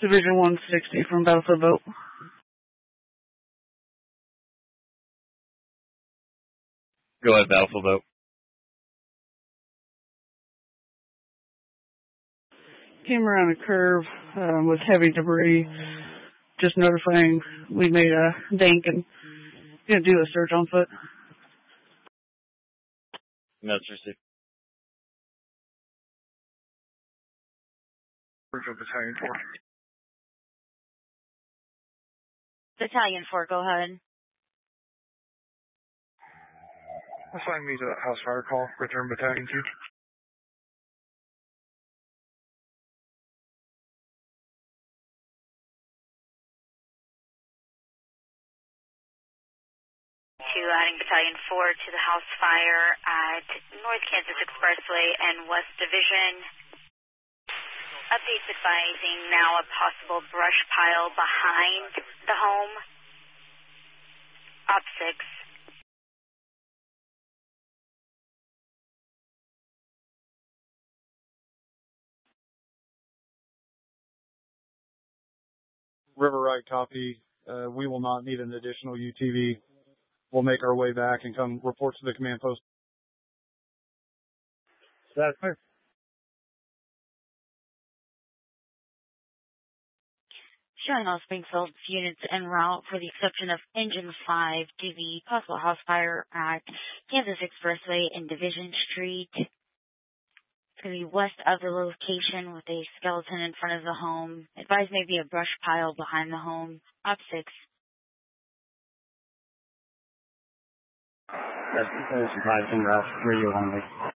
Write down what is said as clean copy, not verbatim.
Division 160 from Battlefield Boat. Go ahead, Battlefield Boat. Came around a curve with heavy debris. Just notifying we made a bank and gonna do a search on foot. Message received. Battalion 4. Battalion 4, go ahead. Assign me to that house fire call. Return Battalion 2. 2, adding Battalion 4 to the house fire at North Kansas Expressway and West Division. Updates advising now a possible brush pile behind the home. Op 6. River right, copy. We will not need an additional UTV. We'll make our way back and come report to the command post. That's clear. Showing all Springfield units en route for the exception of Engine 5 to the possible house fire at Kansas Expressway and Division Street. It's going to be west of the location with a skeleton in front of the home. Advised maybe a brush pile behind the home. Op 6. That's advising Route 3 only.